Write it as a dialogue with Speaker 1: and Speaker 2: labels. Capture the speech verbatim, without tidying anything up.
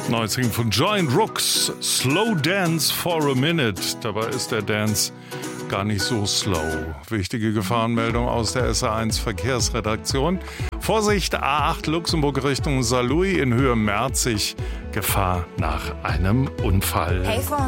Speaker 1: Neues Ding von Giant Rooks, Slow Dance for a Minute. Dabei ist der Dance gar nicht so slow. Wichtige Gefahrenmeldung aus der S A eins Verkehrsredaktion. Vorsicht, A acht Luxemburg Richtung Saarlouis in Höhe Merzig. Gefahr nach einem Unfall.
Speaker 2: Hey,